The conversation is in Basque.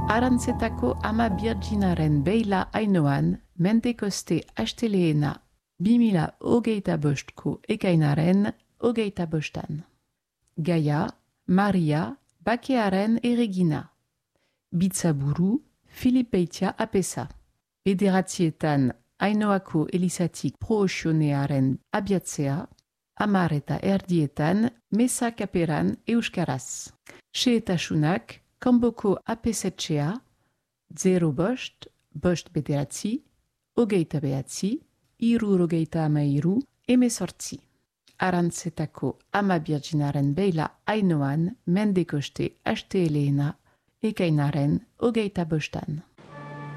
Arantzetako ama birginaren beila ainoan, mendekoste asteleena 2025ko ekainaren 25. Gaia, Maria, bakearen erregina. Bitzaburu, Filipeitia apesa. Bederatzietan Ainoako elizatik proxionearen abiatzea, 10:30 mesa kaperan euskaraz. Xehetasunak, kanboko apesetxea, 05 bost bederatzi, 29, 63, 18. Arantzetako ama birginaren beila ainoan mendekoste asteleena ekainaren 25.